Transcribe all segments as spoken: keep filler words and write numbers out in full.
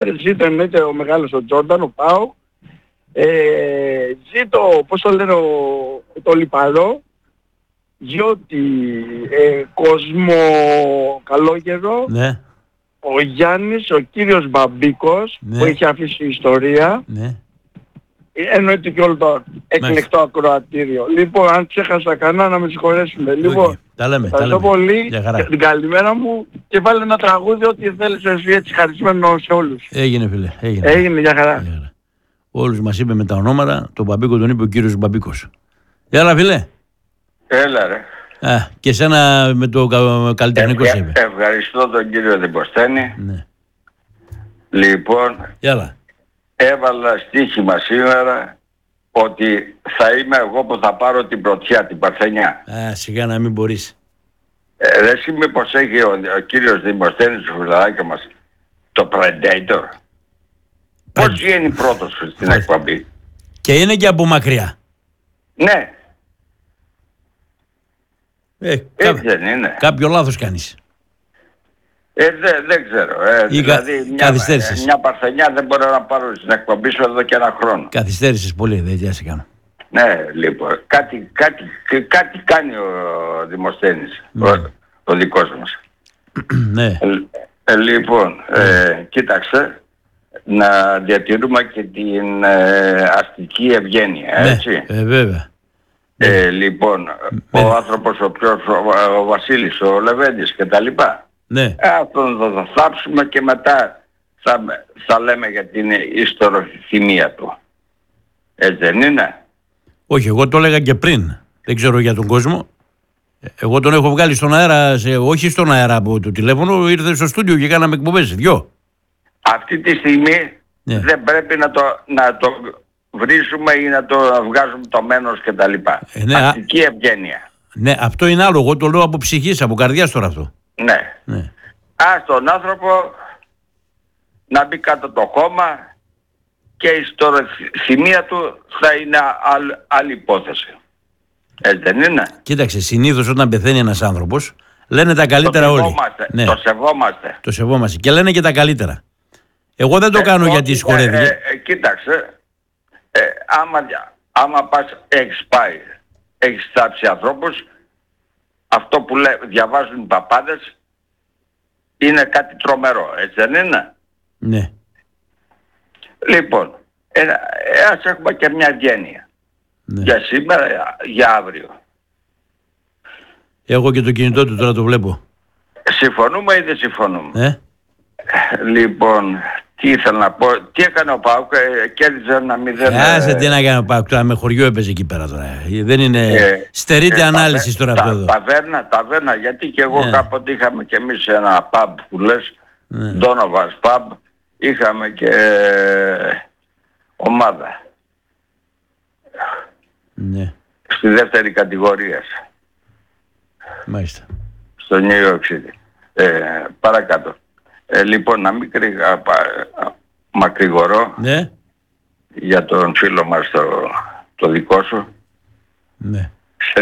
Ζήτω εννοείται ο μεγάλος ο Τζόρνταν, ο Πάο. Ε, ζήτω, πώς το λένε, ο, το Λιπαρό. Διότι ε, Κόσμο Καλόγερο, Ναι. ο Γιάννης, ο κύριος Μπαμπίκος, Ναι. που έχει αφήσει ιστορία. Ναι. Εννοείται και όλο το εκλεκτό ακροατήριο. Λοιπόν, αν ξέχασα κανένα να με συγχωρέσουμε. Λοιπόν, τα λέμε, τα ευχαριστώ λέμε. πολύ Για χαρά. για την καλημέρα μου και βάλε ένα τραγούδι ό,τι θέλεις εσύ έτσι χαρισμένο σε όλους. Έγινε φίλε, έγινε. Έγινε, για χαρά. Για χαρά. Όλους μας είπε με τα ονόματα, τον Μπαμπίκο τον είπε ο κύριος Μπαμπίκος. Έλα φίλε. Έλα ρε. Α, και εσένα με το κα- καλλιτεχνικό σε είπε. Ευχαριστώ τον κύριο Δημοσθένη. Ναι. Λοιπόν, Έλα. έβαλα στοίχημα σήμερα ότι θα είμαι εγώ που θα πάρω την πρωτιά, την Παρθενιά. Α, σιγά να μην μπορείς. Ε, ρε εσύ μήπως έχει ο, ο κύριος Δημοσθένης του φιλαράκια μας το Predator. Πώς βγαίνει πρώτος στην εκπομπή. Και είναι και από μακριά. Ναι, Ε, έτσι κά... δεν είναι. Κάποιο λάθος κάνεις. Ε, δεν, δεν ξέρω. Ε, Ή δηλαδή κα- μια, καθυστέρησες. μια Παρθενιά δεν μπορώ να πάρω στην εκπομπή σου εδώ και ένα χρόνο. Καθυστέρησες πολύ, δεν τι σε κάνω. Ναι, λοιπόν, κάτι, κάτι, κάτι κάνει ο Δημοσθένης, Ναι. ο, ο δικός μας. Ναι. Ε, ε, λοιπόν, ε, κοίταξε, να διατηρούμε και την ε, αστική ευγένεια, έτσι. Ναι, ε, βέβαια. Ε, λοιπόν, Ναι. ο άνθρωπος ο ποιος, ο, ο Βασίλης, ο Λεβέντης και τα λοιπά. Ναι. Ε, αυτόν θα το θάψουμε και μετά θα, θα λέμε για την ιστοροθυμία του. Έτσι δεν είναι. Όχι, εγώ το έλεγα και πριν. Δεν ξέρω για τον κόσμο. Εγώ τον έχω βγάλει στον αέρα, σε, όχι στον αέρα από το τηλέφωνο, ήρθε στο στούντιο και κάναμε εκπομπές, δυο. Αυτή τη στιγμή Ναι. δεν πρέπει να το, να το βρίσουμε ή να το βγάζουμε το μένος και τα λοιπά. Ε, ναι, α- Αστική ευγένεια. Ναι, αυτό είναι άλλο. Εγώ το λέω από ψυχής, από καρδιάς τώρα αυτό. Ναι. Ναι. Ας τον άνθρωπο να μπει κάτω το χώμα και η ιστοροθυμία του θα είναι άλλη, άλλη υπόθεση. Έτσι δεν είναι. Κοίταξε, συνήθως όταν πεθαίνει ένας άνθρωπος, λένε τα καλύτερα το όλοι. σεβόμαστε, Ναι, το σεβόμαστε. το σεβόμαστε. Και λένε και τα καλύτερα. Εγώ δεν το Ε, κάνω όχι, γιατί ε, σχολεύει. ε, ε, κοίταξε, ε, άμα, άμα πας έχεις πάει, έχεις θάψει ανθρώπους, αυτό που λέ, διαβάζουν οι παπάδες είναι κάτι τρομερό, έτσι δεν είναι. Ναι. Λοιπόν, ε, ε, ας έχουμε και μια ευγένεια. Ναι. Για σήμερα, για, για αύριο. Έχω και το κινητό του, τώρα το βλέπω. Συμφωνούμε ή δεν συμφωνούμε. Ε? Λοιπόν, τι ήθελα να πω, τι έκανε ο Πάουκ, ε, κέρδιζε ένα μηδέν. Άσε τι να κάνω πάω, τώρα με χωριό έπαιζε εκεί πέρα τώρα. Ε, Δεν είναι... Ε, Στερείται ε, ανάλυση ταβε- τώρα αυτό τα- εδώ. Ταβέρνα, ταβέρνα, γιατί και εγώ Ναι. κάποτε είχαμε και εμείς ένα pub που λες, Ναι. Ντόνοβας pub, είχαμε και ε, ομάδα Ναι, στη δεύτερη κατηγορία, μάλιστα. στο New York City. Ε, παρακάτω. Ε, λοιπόν, να μην κρύγα, πα- μακρηγορώ Ναι, για τον φίλο μας το, το δικό σου. ναι.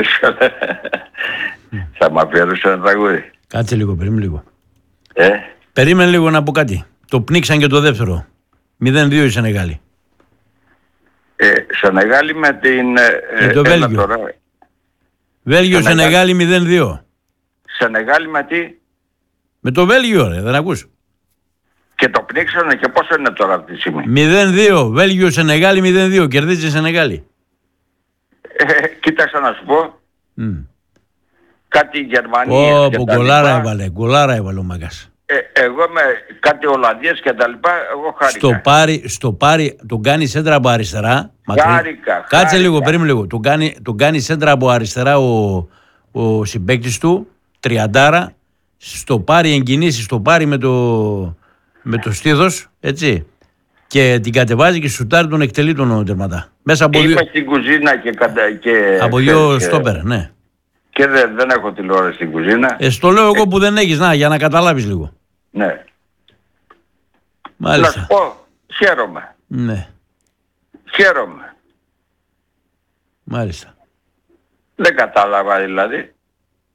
Θα μου αφιέρωσε ένα τραγούδι. Κάτσε λίγο, περίμενε λίγο. Ε, Περίμενε λίγο να πω κάτι. Το πνίξαν και το δεύτερο. μηδέν δύο η Σενεγάλη. ε, Σενεγάλη με την... ε, Με το έλα Βέλγιο. τώρα. Βέλγιο Σενεγάλη. Σενεγάλη μηδέν δύο. Σενεγάλη με τι? Με το Βέλγιο, ρε, δεν ακούς. Και το πνίξανε και πόσο είναι τώρα αυτή τη στιγμή. μηδέν δύο. Βέλγιο Σενεγάλη μηδέν δύο. Κερδίζει η Σενεγάλη. Ε, κοίταξα να σου πω, Μμ. κάτι Γερμανίες Ω, και που τα γκολάρα λοιπά. έβαλε. Γκολάρα έβαλε ο Μαγκάς. Ε, εγώ με κάτι Ολλανδίες και τα λοιπά, εγώ χάρηκα. Στο πάρει, στο πάρει, τον κάνει σέντρα από αριστερά. μακρύ- Χάρηκα, Κάτσε χάρηκα. λίγο, περίμενε λίγο. Τον κάνει, τον κάνει σέντρα από αριστερά ο, ο συμπαίκτης του, τριαντάρα. Στο πάρει εγκινήσει, στο πάρει με το, με το στήθος, έτσι. Και την κατεβάζει και σουτάρει τον εκτελεί τον τερματά. Μέσα από δύο, Είμαι στην κουζίνα και, κατα... και, από δύο ξέρεις, στόπερ, ναι. και δεν, δεν έχω τηλεόραση στην κουζίνα. Ε, στο λέω εγώ που δεν έχεις, να, για να καταλάβεις λίγο. Ναι. Να σου Μάλιστα. πω, χαίρομαι. Ναι, Χαίρομαι. μάλιστα. Δεν κατάλαβα δηλαδή.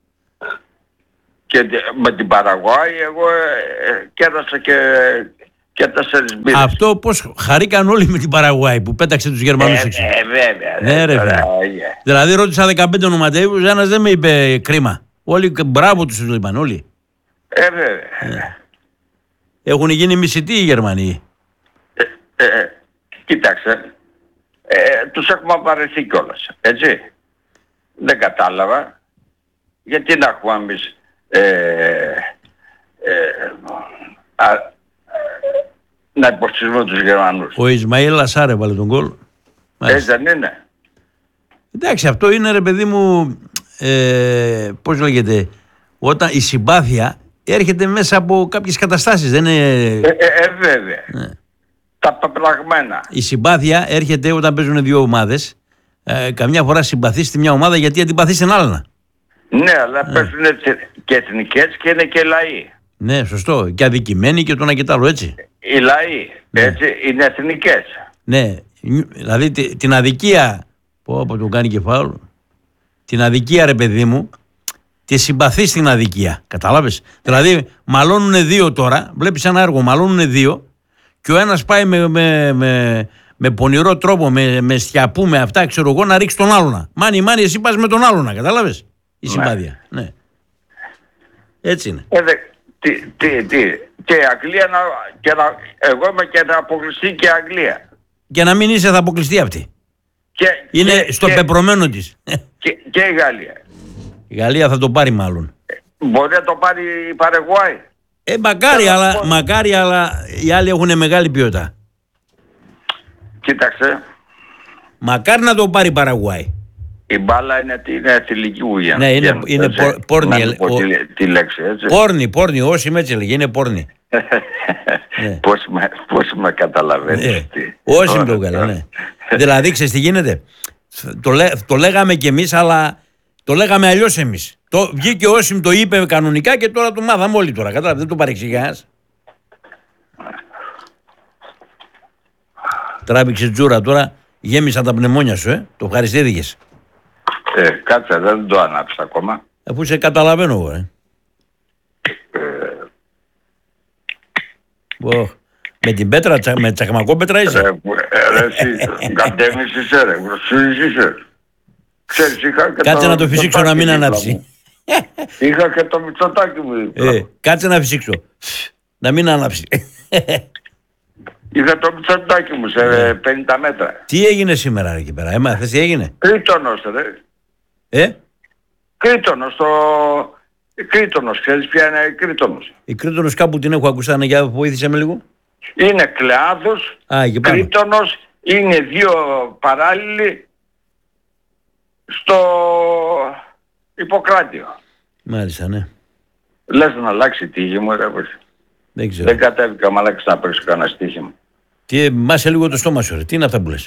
Και τε- με την Παραγουάη εγώ ε, ε, κέρασα και και τέσσερις μπύρες. Αυτό πώς χαρήκαν όλοι με την Παραγουάη που πέταξε τους Γερμανούς ε, έξω. ε, βέβαια. Ναι, ρε, τώρα, φίλε. ε, Δηλαδή ρώτησα δεκαπέντε ονοματέους, ένας δεν με είπε κρίμα. Όλοι μπράβο τους είπαν όλοι. ε, βέβαια. Έχουν γίνει μισητοί οι Γερμανοί. Ε, ε, κοίταξε, ε, τους έχουμε απαρρεθεί κιόλας, έτσι. Δεν κατάλαβα γιατί να έχουμε εμείς ε, ε, α, να υποστηρίζουμε τους Γερμανούς. Ο Ισμαήλ Ασάρ έβαλε τον γκολ. Έτσι δεν είναι? Εντάξει, αυτό είναι ρε παιδί μου, ε, πώς λέγεται, όταν η συμπάθεια έρχεται μέσα από κάποιες καταστάσεις, δεν είναι... Ε, ε, ε, βέβαια. Ναι. Τα πεπραγμένα. Η συμπάθεια έρχεται όταν παίζουν δύο ομάδες. Ε, καμιά φορά συμπαθείς τη μια ομάδα γιατί αντιπαθείς την άλλη. Ναι, αλλά παίζουν και εθνικές και είναι και λαοί. Ναι, σωστό. Και αδικημένοι και το ένα και το άλλο, έτσι. Οι λαοί, έτσι, είναι εθνικές. Ναι, δηλαδή τη- την αδικία. Πω, από τον κάνει και φάουλ. Την αδικία, ρε παιδί μου, τη συμπαθείς την αδικία. Κατάλαβες. Δηλαδή, μαλώνουν δύο τώρα. Βλέπεις ένα έργο, μαλώνουν δύο. Και ο ένας πάει με, με, με, με πονηρό τρόπο, με, με στιαπού, με αυτά, ξέρω εγώ, να ρίξει τον άλλον. Μάνι, μάνι, εσύ πας με τον άλλον. Κατάλαβες. Η συμπάθεια. Ναι. Έτσι είναι. Ε, δε, τι, τι, τι, και η Αγγλία να, και να, εγώ είμαι και να αποκλειστεί και η Αγγλία. Και να μην είσαι, θα αποκλειστεί αυτή. Και, Είναι και, στο και, πεπρωμένο της. και, και η Γαλλία. Η Γαλλία θα το πάρει μάλλον. Μπορεί να το πάρει η Παραγουάη. Ε, μακάρι, αλλά, μακάρι, αλλά οι άλλοι έχουν μεγάλη ποιότητα. Κοίταξε, Μακάρι να το πάρει η Παραγουάη. η μπάλα είναι, είναι θηλυκή ουγία. Ναι, είναι- είναι πο- πόρνη, Να ε, μην πω ο- τη, τη λέξη, έτσι. Πόρνη, πόρνη, όσοι με έτσι έλεγε, είναι πόρνη. Ναι. Πώς με, πώς με καταλαβαίνεις. Ε, τι. όσοι με Ωραία, το καλά, τώρα. ναι. Δηλαδή, ξέρεις τι γίνεται. Το, λέ, το λέγαμε κι εμείς, αλλά το λέγαμε αλλιώς εμείς. Το, βγήκε ο Όσιμ, το είπε κανονικά και τώρα το μάθαμε όλοι τώρα. Κατάλαβε, δεν το παρεξηγεί κανένας. Τράβηξε τζούρα τώρα, γέμισαν τα πνευμόνια σου, ε. Το ευχαριστήθηκες. Ε, κάτσε, δεν το ανάψεις ακόμα. Αφού σε καταλαβαίνω εγώ, ε. Ω, με την πέτρα, τσα- με τσακμακό πέτρα είσαι. Ρε, που- ε, ρε, εσύ, κατέμεις είσαι, ρε, γροσσούλης είσαι. Ξέρεις, είχα και Κάτσε να το φυσήξω Μητσοτάκη να μην δίπλα ανάψει. μου. Είχα και το Μητσοτάκη μου δίπλα Ε, μου. κάτσε να φυσήξω. Να μην ανάψει. Είχα το Μητσοτάκη μου σε πενήντα μέτρα. Τι έγινε σήμερα ρε, εκεί πέρα, έμαθες τι έγινε. Κρήτονος, ρε. Ε, Κρήτονος, το... Κρήτονος, ξέρεις ποια είναι η Κρήτονος. η Κρήτονος κάπου την έχω ακούσει, να για βοήθησε με λίγο. Είναι Κλεάδος, Α, εκεί πάνω. Κρήτονος, είναι δύο παράλληλοι στο Ιπποκράτιο. Μάλιστα, ναι. Λες να αλλάξει τη γη μου, ρε. Πώς. Δεν ξέρω. Δεν κατέβηκα μαλάξι να παίξω κανένα στοίχημα. Τι, μάσε λίγο το στόμα σου, ρε. Τι είναι αυτά που λες.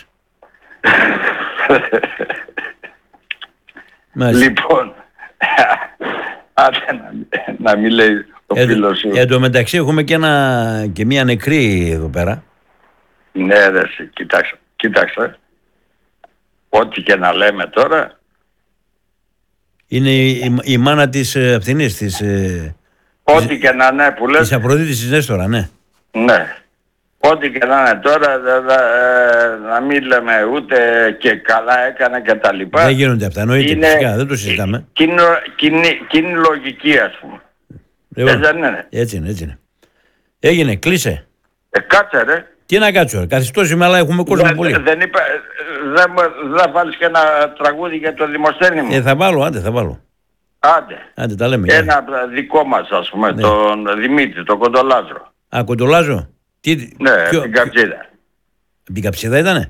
Μάλιστα. Λοιπόν, άντε να, να μην λέει ο Ε, φίλος σου. εν τω μεταξύ έχουμε και, ένα, και μία νεκρή εδώ πέρα. Ναι, ρε, εσύ, κοίταξε, κοίταξε. Ό,τι και να λέμε τώρα, Είναι η, η, η μάνα της ε, αυθινής, της, ε, ό,τι και να είναι που λες, της Αφροδίτης της Νέστορα, ναι. ναι. Ό,τι και να είναι τώρα, δε- δε- ε, να μην λέμε ούτε και καλά έκανε και τα λοιπά. Δεν γίνονται αυτά, εννοείται φυσικά, δεν το συζητάμε. Και είναι, και είναι- και είναι λογική, ας πούμε. Λοιπόν, Ε, δεν είναι. έτσι είναι, έτσι είναι. Έγινε, κλείσε. Ε, κάτσε ρε. Τι να κάτσω, ρε. Καθιστώσουμε, αλλά έχουμε κόσμο Δεν, πολύ. δεν είπα, ε, δεν, μου- δεν θα βάλεις και ένα τραγούδι για το Δημοσθένη μου. Ε, θα βάλω, άντε, θα βάλω. Άντε. Άντε, τα λέμε. Ένα από τα δικό μας, ας πούμε, Ναι. τον Δημήτρη, τον Κοντολάζο. Α, κοντολάζω. Τι, Ναι, ποιο- την Καψίδα. την καψίδα ήτανε.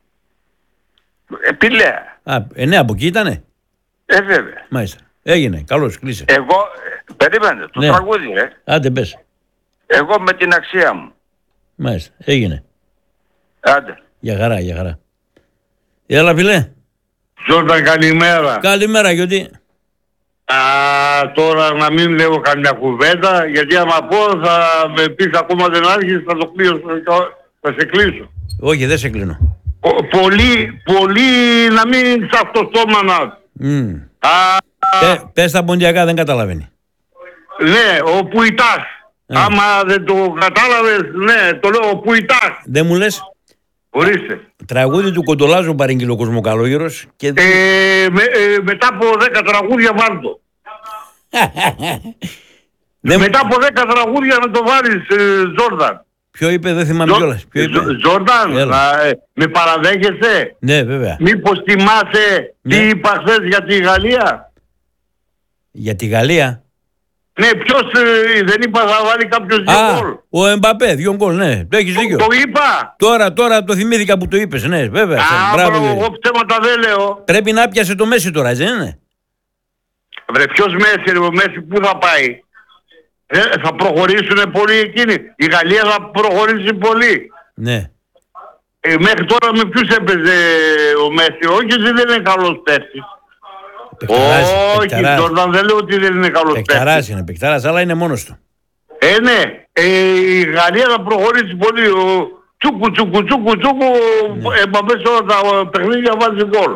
Επιλέα. Α, ε, ναι, από εκεί ήτανε. Ε, βέβαια. Μάλιστα. Έγινε, καλώς, κλείσε. Εγώ, ε, περίμενε, το Ναι. τραγούδι, ρε. Άντε, πες. Εγώ με την αξία μου. Μάλιστα, έγινε. Άντε. Για χαρά, για χαρά. Έλα, φιλέ. Τζόρνταν, καλημέρα. Καλημέρα, γιατί. Α, τώρα να μην λέω καμιά κουβέντα, γιατί άμα πω θα με πεις ακόμα δεν άρχισες, θα το κλείσω, θα σε κλείσω. Όχι, δεν σε κλείνω. Ο- Πολύ, πολύ να μην σ' αυτό στόμα να... Μμ. Α, Πε, πες τα ποντιακά, δεν καταλαβαίνει. ναι, ο Πουιτάς. Άμα δεν το κατάλαβες, ναι, το λέω Πουιτάχ. Δεν μου λες. Ορίστε. Τραγούδι του Κοντολάζου παρήγγειλε ο Κοσμοκαλόγερος. Και... Ε, με, ε, μετά από δέκα τραγούδια βάλτο. δεν... Μετά από δέκα τραγούδια να το βάλεις, ε, Τζόρνταν. Ποιο είπε, δεν θυμάμαι κιόλας. Τζόρνταν, ε, με παραδέχεσαι. Ναι, βέβαια. Μήπως θυμάσαι ναι. τι είπα χθες για τη Γαλλία. Για τη Γαλλία. Ναι, ποιος ε, δεν είπα θα βάλει κάποιος δύο γκολ. Ο Εμπαπέ, δύο γκολ, ναι. Το έχεις δίκιο. Το είπα. Τώρα, τώρα το θυμήθηκα που το είπες, ναι, βέβαια. Α, μπράβο, εγώ ψέματα δεν λέω. Πρέπει να πιάσει το Μέση τώρα, έτσι δεν είναι. Βρε, ποιος Μέση, ο Μέση πού θα πάει. Ε, θα προχωρήσουν πολύ εκείνοι. Η Γαλλία θα προχωρήσει πολύ. Ναι. Ε, μέχρι τώρα με ποιους έπαιζε ο Μέση. Όχι, δεν είναι καλός παίκτης. Όχι, Τζόρνταν δεν λέω ότι δεν είναι καλός παίκτης. Παικταράς είναι, παικταράς, αλλά είναι μόνος του. Ε, ναι. Ε, η Γαλλία θα προχωρήσει πολύ. Ο τσούκου, τσούκου, τσούκου, τσούκου, ναι. Εμπαπέ σε όλα τα παιχνίδια βάζει γκολ.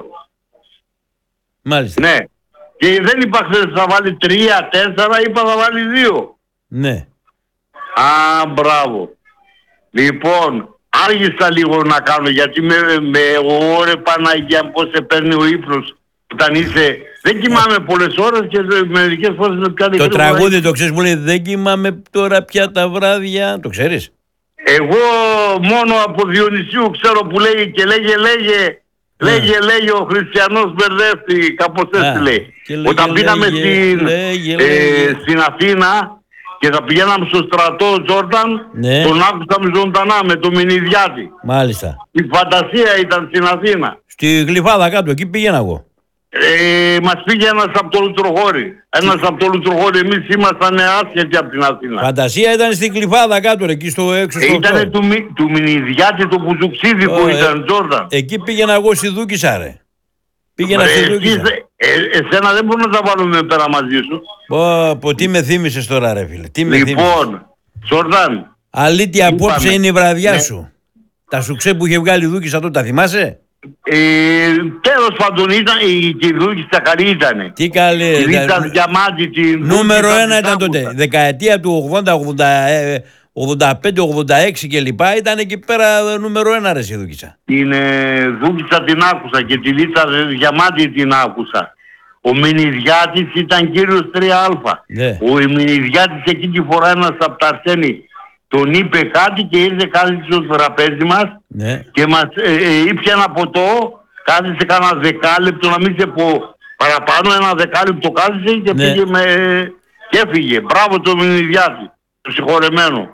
Μάλιστα. Ναι. Και δεν είπα χθες θα βάλει τρία, τέσσερα, είπα θα βάλει δύο. Ναι. Α, μπράβο. Λοιπόν, άργησα λίγο να κάνω γιατί με, με ώρε Παναγία πώς σε παίρνει ο ύπνος όταν είσαι... Δεν κοιμάμαι πολλές ώρες και μερικές φορές με πιάνει... Το τραγούδι το ξέρεις που λέει δεν κοιμάμαι τώρα πια τα βράδια. Το ξέρεις? Εγώ μόνο από Διονυσίου ξέρω που λέει και λέγε λέγε... Λέγε, λέγε ο Χριστιανός μπερδεύτη, κάπως έτσι λέει. Λέγε, όταν πήγαμε λέγε, στην, λέγε, ε, λέγε. στην Αθήνα και θα πηγαίναμε στο στρατό Τζόρνταν, ναι. τον άκουσα με ζωντανά με το Μηνιδιάτη. Μάλιστα. Η φαντασία ήταν στην Αθήνα. Στη Γλυφάδα κάτω, εκεί πήγαινα εγώ. Ε, μας πήγε ένας από το Λουτροχώρι. Ένας από το Λουτροχώρι, εμείς ήμασταν άσχετοι από την Αθήνα. Φαντασία ήταν στην Γλυφάδα κάτω, εκεί στο έξω στο Ήτανε του, του Μηνιδιάτη το Πουζουξίδι που ε, ήταν Τζόρνταν. Εκεί πήγαινα εγώ στη Δούκησα ρε. Πήγαινα στη Δούκησα. Ε, εσένα δεν μπορούμε να τα βάλουμε πέρα μαζί σου. Πω, πω, τι με θύμισες τώρα ρε φίλε. Τι με λοιπόν, Τζόρνταν. Αλήθεια απόψε είναι η βραδιά ναι. σου. Τα σουξέ που είχε βγάλει η Δούκησα τότε, τα θυμάσαι? Ε, τέλος πάντων ήταν, η, η Δούκησα καλή ήτανε. Τι καλή ήταν. Διαμάτη την νούμερο ένα ήταν τότε. Δεκαετία του ογδόντα, ογδόντα πέντε, ογδόντα έξι και λοιπά ήταν εκεί πέρα νούμερο ένα ρε η Δούκησα. Την ε, Δούκησα την άκουσα και τη Λίτσα Διαμάτη την άκουσα. Ο Μηνιδιάτης ήταν κύριος τρία α. Ναι. Ο Μηνιδιάτης εκείνη τη φορά ένας από τα Αρσένη τον είπε κάτι και ήρθε κάτι στο τραπέζι μας ναι. και μας ε, ε, ήπια ένα ποτό, κάθισε κάνα δεκάλεπτο, να μην σε πω παραπάνω, ένα δεκάλεπτο κάθισε και ναι. πήγε με, και έφυγε. Μπράβο το Μηνιδιάτη, το συγχωρεμένο.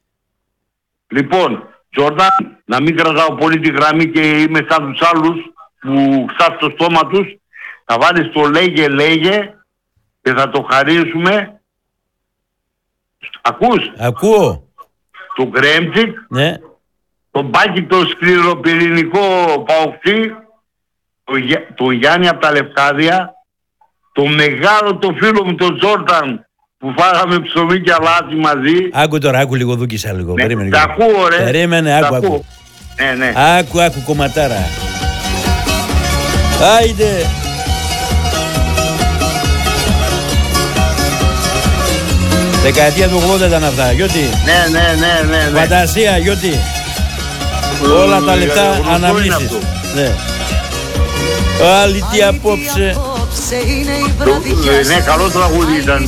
Λοιπόν, Τζόρνταν, να μην κρατάω πολύ τη γραμμή και είμαι σαν τους άλλους που ξάσει το στόμα τους, θα βάλεις το λέγε λέγε και θα το χαρίσουμε. Ακούς? Ακούω. Το Γκρέμτσικ, ναι. το Μπάκι το σκληροπυρηνικό Παοξή, το, το Γιάννη από τα Λευκάδια, το μεγάλο το φίλο μου τον Τζόρνταν που φάγαμε ψωμί και αλάτι μαζί. Άκου τώρα, άκου λίγο Δούκησα λίγο. Ναι, περίμενε. Τα ακούω ρε. Περίμενε, άκου, άκου. Ναι, ναι. Άκου, άκου κομματάρα. Άιντε. Δεκαετία του ογδόντα ήταν αυτά, Γιώτη. Ναι, ναι, ναι, ναι, ναι. Φαντασία, Γιώτη. Όλα τα λεπτά αναμνήσεις. Ναι. Άλλη τι απόψε. Ναι, καλό τραγούδι ήταν.